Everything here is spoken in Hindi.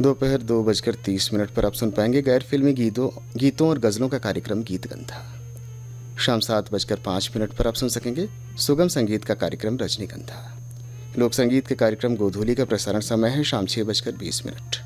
दोपहर 2:30 पर आप सुन पाएंगे गैर फिल्मी गीतों और गज़लों का कार्यक्रम गीत गंधा। शाम 7:05 पर आप सुन सकेंगे सुगम संगीत का कार्यक्रम रजनीगंधा। लोक संगीत के कार्यक्रम गोधूली का प्रसारण समय है शाम 6:20।